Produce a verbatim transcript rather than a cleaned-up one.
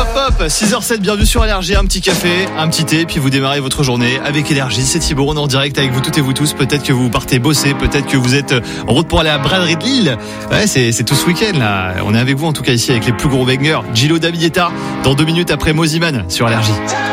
Pop, six heures sept, bienvenue sur Énergie, un petit café, un petit thé, puis vous démarrez votre journée avec Énergie. C'est Thibaut, on est en direct avec vous toutes et vous tous. Peut-être que vous partez bosser, peut-être que vous êtes en route pour aller à la braderie de Lille. Ouais, c'est, c'est tout ce week-end là. On est avec vous en tout cas ici avec les plus gros bangers. Gillo Davidieta dans deux minutes après Moziman sur Énergie.